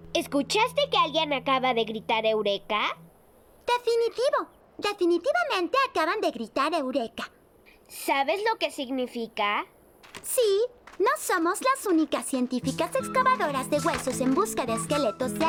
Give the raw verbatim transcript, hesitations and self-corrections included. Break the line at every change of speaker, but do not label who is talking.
¿Escuchaste que alguien acaba de gritar Eureka?
Definitivo. Definitivamente acaban de gritar Eureka.
¿Sabes lo que significa?
Sí, no somos las únicas científicas excavadoras de huesos en busca de esqueletos de